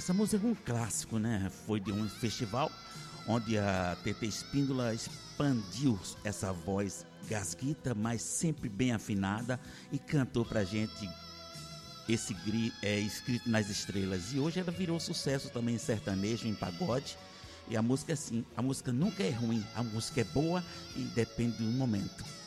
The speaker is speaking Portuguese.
Essa música é um clássico, né? Foi de um festival onde a TT Espíndola expandiu essa voz gasguita, mas sempre bem afinada, e cantou pra gente esse Escrito nas Estrelas. E hoje ela virou sucesso também em sertanejo, em pagode. E a música, assim, a música nunca é ruim, a música é boa e depende do momento.